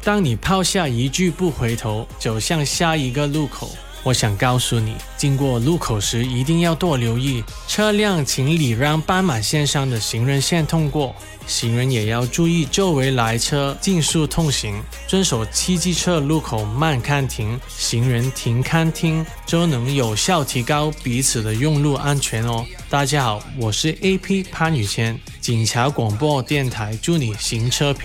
当你抛下一句不回头，走向下一个路口，我想告诉你，经过路口时一定要多留意，车辆请礼让斑马线上的行人线通过，行人也要注意周围来车竞速通行，遵守汽机车路口慢看停，行人停看听，就能有效提高彼此的用路安全哦。大家好，我是 AP 潘宇谦，警察广播电台，祝你行车平安。